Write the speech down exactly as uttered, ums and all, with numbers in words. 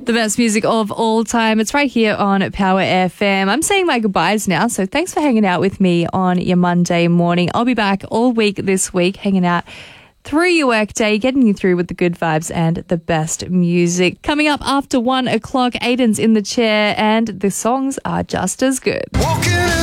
The best music of all time. It's right here on Power F M. I'm saying my goodbyes now, so thanks for hanging out with me on your Monday morning. I'll be back all week this week, hanging out through your workday, getting you through with the good vibes and the best music. Coming up after one o'clock, Aiden's in the chair, and the songs are just as good. Walking